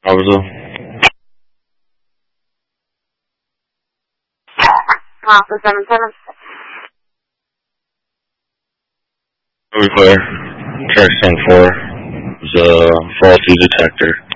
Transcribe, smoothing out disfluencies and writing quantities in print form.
Robertsville. Alpha 77. Over clear. Track 10-4. It was a faulty detector.